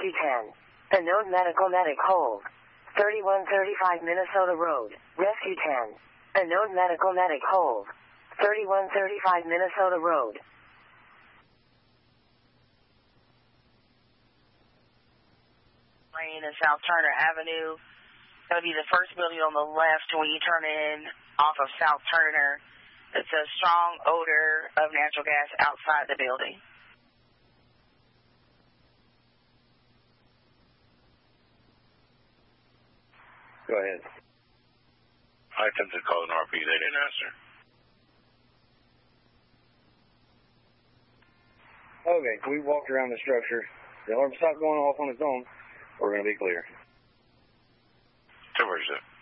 Rescue 10. Unknown medical medic hold. 3135 Minnesota Road. Rescue 10. Unknown medical medic hold. 3135 Minnesota Road. In South Turner Avenue. Going to be the first building on the left when you turn in off of South Turner. It's a strong odor of natural gas outside the building. Go ahead. I attempted to call an RP. They didn't answer. Okay, we walked around the structure. The alarm stopped going off on its own. We're going to be clear. 247.